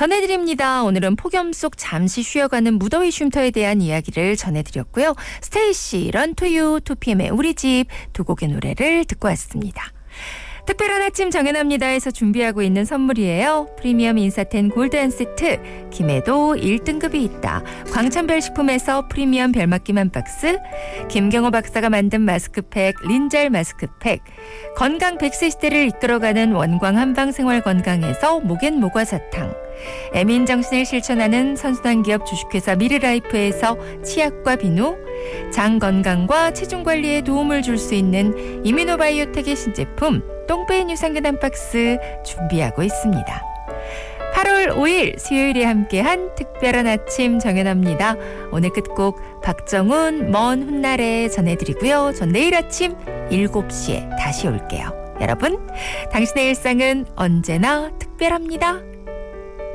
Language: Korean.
전해드립니다. 오늘은 폭염 속 잠시 쉬어가는 무더위 쉼터에 대한 이야기를 전해드렸고요. 스테이시, 런 투 유, 2PM의 우리 집 두 곡의 노래를 듣고 왔습니다. 특별한 아침 정연합니다에서 준비하고 있는 선물이에요. 프리미엄 인사텐 골드한 세트, 김에도 1등급이 있다. 광천별식품에서 프리미엄 별맛김 한 박스, 김경호 박사가 만든 마스크팩, 린잘 마스크팩, 건강 100세 시대를 이끌어가는 원광 한방생활건강에서 목엔 모과사탕, 애민정신을 실천하는 선순환 기업 주식회사 미르라이프에서 치약과 비누, 장 건강과 체중 관리에 도움을 줄 수 있는 이뮤노바이오텍의 신제품 똥배인 유산균 한 박스 준비하고 있습니다. 8월 5일 수요일에 함께한 특별한 아침 정연합니다. 오늘 끝곡 박정훈 먼 훗날에 전해드리고요. 전 내일 아침 7시에 다시 올게요. 여러분, 당신의 일상은 언제나 특별합니다.